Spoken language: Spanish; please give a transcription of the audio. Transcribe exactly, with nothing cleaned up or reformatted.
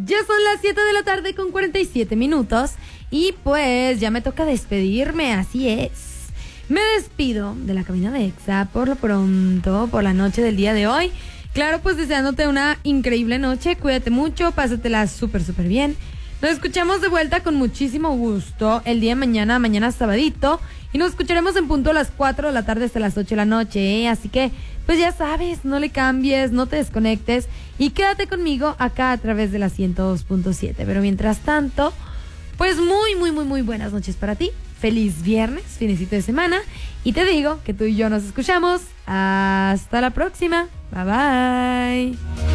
Ya son las siete de la tarde con cuarenta y siete minutos y pues ya me toca despedirme, así es. Me despido de la cabina de Exa por lo pronto, por la noche del día de hoy. Claro, pues deseándote una increíble noche, cuídate mucho, pásatela súper, súper bien. Nos escuchamos de vuelta con muchísimo gusto el día de mañana, mañana sabadito. Y nos escucharemos en punto a las cuatro de la tarde hasta las ocho de la noche, ¿eh? Así que, pues ya sabes, no le cambies, no te desconectes y quédate conmigo acá a través de la ciento dos punto siete. Pero mientras tanto, pues muy, muy, muy, muy buenas noches para ti. Feliz viernes, finecito de semana. Y te digo que tú y yo nos escuchamos. Hasta la próxima. Bye, bye.